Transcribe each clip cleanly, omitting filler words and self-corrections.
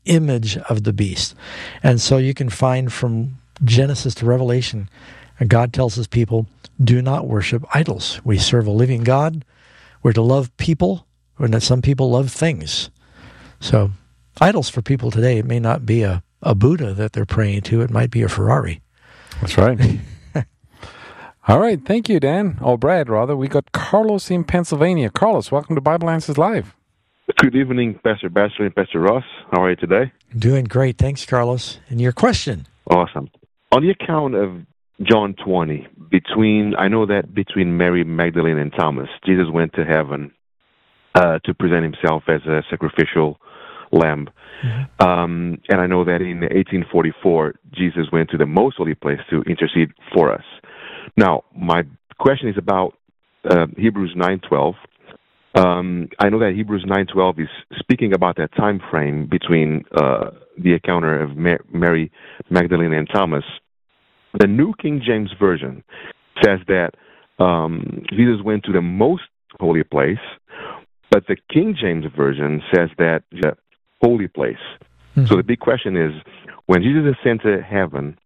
image of the beast. And so you can find from Genesis to Revelation, God tells his people, do not worship idols. We serve a living God. We're to love people, and some people love things. So idols for people today, it may not be a Buddha that they're praying to. It might be a Ferrari. That's right. All right. Thank you, Dan. Or Brad, rather. We got Carlos in Pennsylvania. Carlos, welcome to Bible Answers Live. Good evening, Pastor Batchelor and Pastor Ross. How are you today? Doing great. Thanks, Carlos. And your question? Awesome. On the account of John 20, I know that between Mary Magdalene and Thomas, Jesus went to heaven to present himself as a sacrificial lamb. Mm-hmm. And I know that in 1844, Jesus went to the most holy place to intercede for us. Now, my question is about Hebrews 9:12. I know that Hebrews 9:12 is speaking about that time frame between the encounter of Mary Magdalene and Thomas. The New King James Version says that Jesus went to the most holy place, but the King James Version says that the holy place. Mm-hmm. So the big question is, when Jesus ascended to heaven,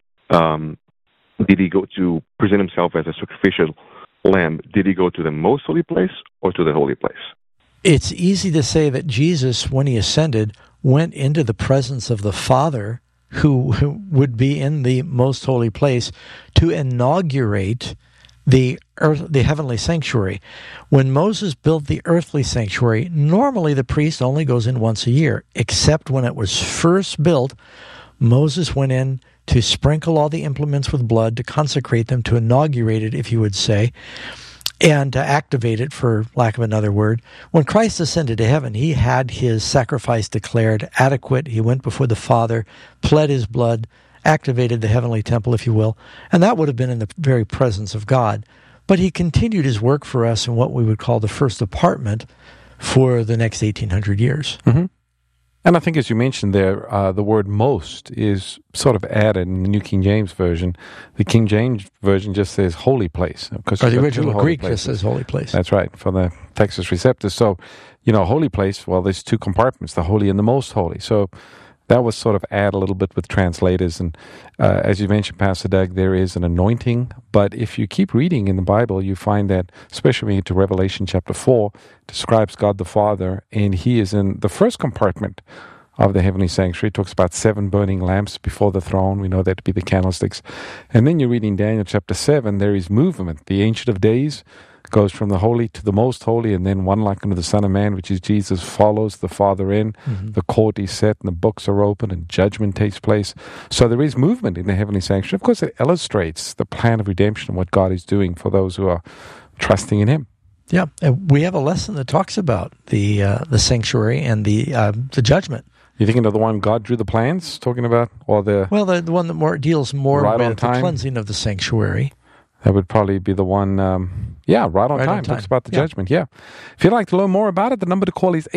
did he go to present himself as a sacrificial lamb? Did he go to the most holy place or to the holy place? It's easy to say that Jesus, when he ascended, went into the presence of the Father, who would be in the most holy place, to inaugurate the heavenly sanctuary. When Moses built the earthly sanctuary, normally the priest only goes in once a year, except when it was first built, Moses went in to sprinkle all the implements with blood, to consecrate them, to inaugurate it, if you would say, and to activate it, for lack of another word. When Christ ascended to heaven, he had his sacrifice declared adequate. He went before the Father, pled his blood, activated the heavenly temple, if you will, and that would have been in the very presence of God. But he continued his work for us in what we would call the first apartment for the next 1,800 years. Mm-hmm. And I think, as you mentioned there, the word most is sort of added in the New King James Version. The King James Version just says holy place. Or the original Greek just says holy place. That's right, for the Textus Receptus. So, holy place, well, there's two compartments, the holy and the most holy. So that was sort of add a little bit with translators. And as you mentioned, Pastor Doug, there is an anointing. But if you keep reading in the Bible, you find that, especially when you get to Revelation chapter 4, describes God the Father, and he is in the first compartment of the heavenly sanctuary. It talks about 7 burning lamps before the throne. We know that to be the candlesticks. And then you read in Daniel chapter 7, there is movement. The Ancient of Days goes from the holy to the most holy, and then one like unto the Son of Man, which is Jesus, follows the Father in. Mm-hmm. The court is set, and the books are open, and judgment takes place. So there is movement in the heavenly sanctuary. Of course, it illustrates the plan of redemption and what God is doing for those who are trusting in him. Yeah, and we have a lesson that talks about the sanctuary and the judgment. You thinking of the one God drew the plans, talking about, or the the one that deals more with the cleansing of the sanctuary? That would probably be the one, right on time. Talks about the judgment, yeah. If you'd like to learn more about it, the number to call is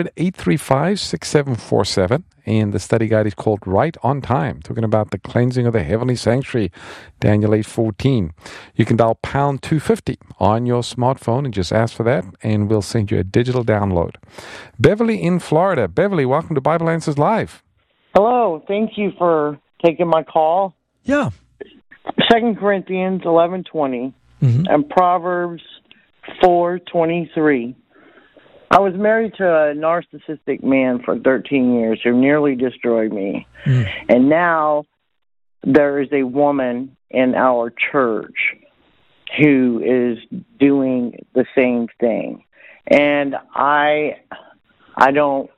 800-835-6747, and the study guide is called Right on Time, talking about the cleansing of the heavenly sanctuary, Daniel 8:14. You can dial pound 250 on your smartphone and just ask for that, and we'll send you a digital download. Beverly in Florida. Beverly, welcome to Bible Answers Live. Hello. Thank you for taking my call. Yeah. 2 Corinthians 11:20 and Proverbs 4:23. I was married to a narcissistic man for 13 years who nearly destroyed me. And now there is a woman in our church who is doing the same thing. And I don't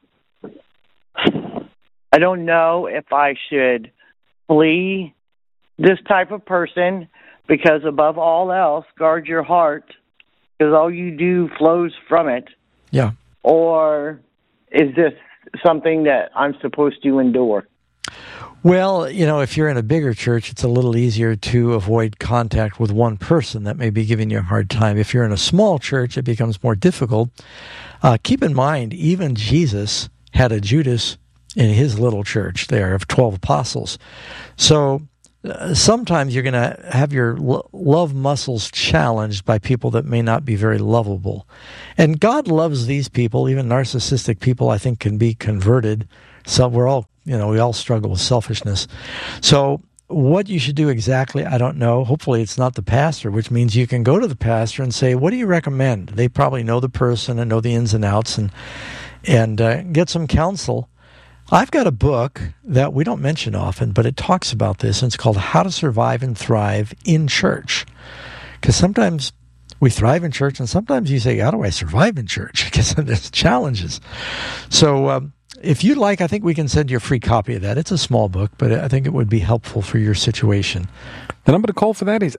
know if I should flee this type of person, because above all else, guard your heart, because all you do flows from it. Yeah. Or is this something that I'm supposed to endure? Well, if you're in a bigger church, it's a little easier to avoid contact with one person that may be giving you a hard time. If you're in a small church, it becomes more difficult. Keep in mind, even Jesus had a Judas in his little church there of 12 apostles. So sometimes you're going to have your love muscles challenged by people that may not be very lovable. And God loves these people. Even narcissistic people, I think, can be converted So we all struggle with selfishness. So what you should do exactly, I don't know. Hopefully it's not the pastor, which means you can go to the pastor and say, what do you recommend? They probably know the person and know the ins and outs and get some counsel. I've got a book that we don't mention often, but it talks about this, and it's called How to Survive and Thrive in Church. Because sometimes we thrive in church, and sometimes you say, how do I survive in church? Because there's challenges. So if you'd like, I think we can send you a free copy of that. It's a small book, but I think it would be helpful for your situation. The number to call for that is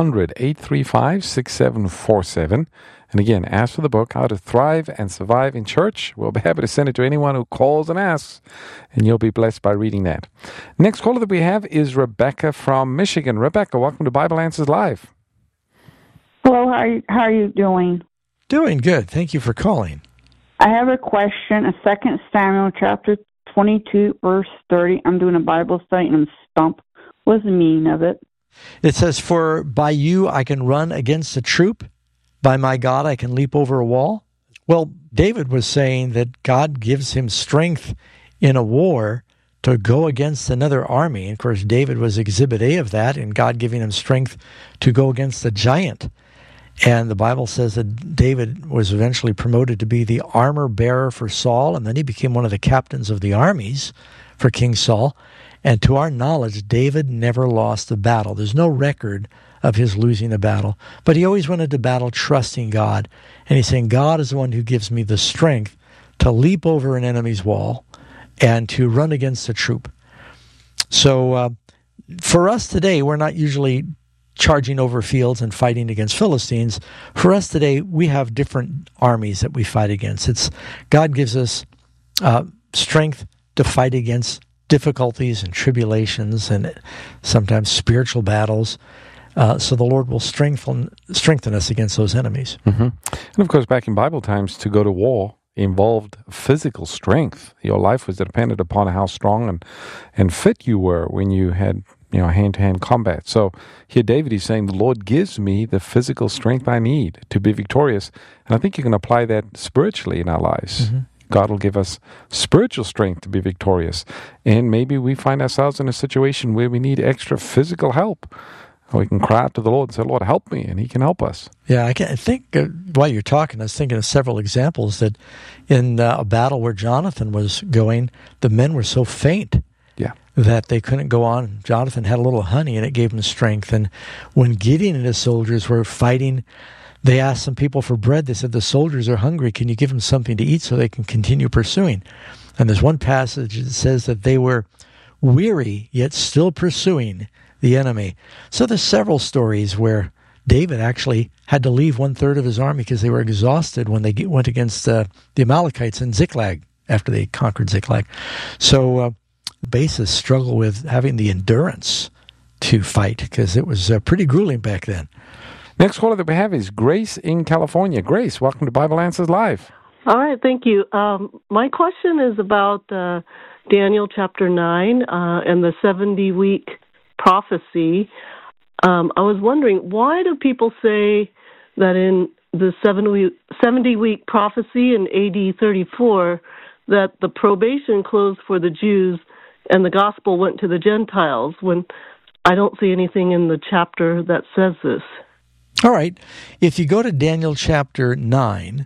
800-835-6747. And again, ask for the book, How to Thrive and Survive in Church. We'll be happy to send it to anyone who calls and asks, and you'll be blessed by reading that. Next caller that we have is Rebecca from Michigan. Rebecca, welcome to Bible Answers Live. Hello, how are you doing? Doing good. Thank you for calling. I have a question. 2 Samuel chapter 22, verse 30. I'm doing a Bible study and I'm stumped. What's the meaning of it? It says, for by you I can run against a troop. By my God, I can leap over a wall. Well, David was saying that God gives him strength in a war to go against another army. And of course, David was exhibit A of that, and God giving him strength to go against a giant. And the Bible says that David was eventually promoted to be the armor bearer for Saul, and then he became one of the captains of the armies for King Saul. And to our knowledge, David never lost a battle. There's no record of his losing a battle. But he always went into battle trusting God. And he's saying, God is the one who gives me the strength to leap over an enemy's wall and to run against a troop. So for us today, we're not usually charging over fields and fighting against Philistines. For us today, we have different armies that we fight against. God gives us strength to fight against difficulties and tribulations and sometimes spiritual battles. So the Lord will strengthen us against those enemies. Mm-hmm. And of course, back in Bible times, to go to war involved physical strength. Your life was dependent upon how strong and fit you were when you had hand-to-hand combat. So here David is saying, the Lord gives me the physical strength I need to be victorious. And I think you can apply that spiritually in our lives. Mm-hmm. God will give us spiritual strength to be victorious. And maybe we find ourselves in a situation where we need extra physical help. We can cry out to the Lord and say, Lord, help me, and He can help us. Yeah, I think while you're talking, I was thinking of several examples that in a battle where Jonathan was going, the men were so faint that they couldn't go on. Jonathan had a little honey, and it gave him strength. And when Gideon and his soldiers were fighting, they asked some people for bread. They said, the soldiers are hungry. Can you give them something to eat so they can continue pursuing? And there's one passage that says that they were weary, yet still pursuing the enemy. So there's several stories where David actually had to leave 1/3 of his army because they were exhausted when they went against the Amalekites in Ziklag after they conquered Ziklag. So bases struggle with having the endurance to fight because it was pretty grueling back then. Next caller that we have is Grace in California. Grace, welcome to Bible Answers Live. All right, thank you. My question is about Daniel chapter 9 and the 70-week prophecy. I was wondering, why do people say that in the 70-week prophecy in AD 34 that the probation closed for the Jews and the gospel went to the Gentiles when I don't see anything in the chapter that says this? All right. If you go to Daniel chapter 9,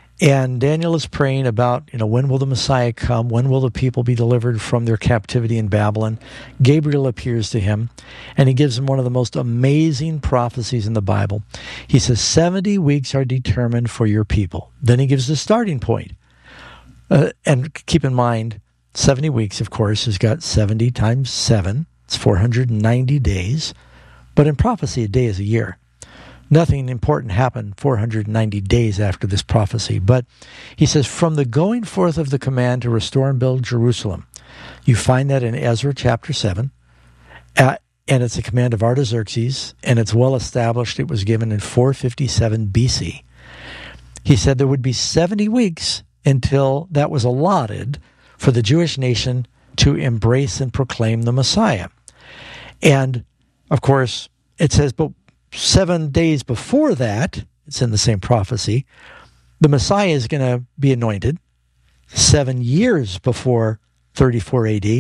and Daniel is praying about, when will the Messiah come? When will the people be delivered from their captivity in Babylon? Gabriel appears to him, and he gives him one of the most amazing prophecies in the Bible. He says, 70 weeks are determined for your people. Then he gives the starting point. And keep in mind, 70 weeks, of course, has got 70 times 7. It's 490 days. But in prophecy, a day is a year. Nothing important happened 490 days after this prophecy. But he says, from the going forth of the command to restore and build Jerusalem, you find that in Ezra chapter 7, and it's a command of Artaxerxes, and it's well established. It was given in 457 BC. He said there would be 70 weeks until that was allotted for the Jewish nation to embrace and proclaim the Messiah. And, of course, it says, but 7 days before that, it's in the same prophecy, the Messiah is going to be anointed. 7 years before 34 AD.